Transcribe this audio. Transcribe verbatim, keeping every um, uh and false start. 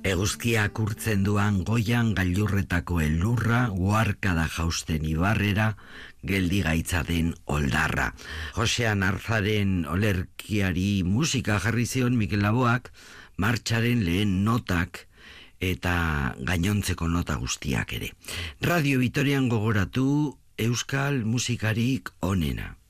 Eguzkiak urtzen duan goian gailurretako elurra, uharkada jausten ibarrera, geldi gaitza den oldarra. Josean Arzaren olerkiari musika jarri zion Mikel Laboak, martxaren lehen notak eta gainontzeko nota guztiak ere. Radio Vitorian gogoratu euskal musikarik onena.